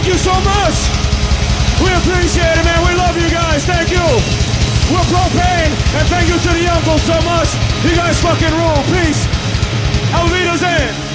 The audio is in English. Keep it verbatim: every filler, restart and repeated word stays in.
you so much. We appreciate it, man. We love you guys. Thank you. We're Propane, and thank you to the uncles so much. You guys fucking rule. Peace. Auf Wiedersehen.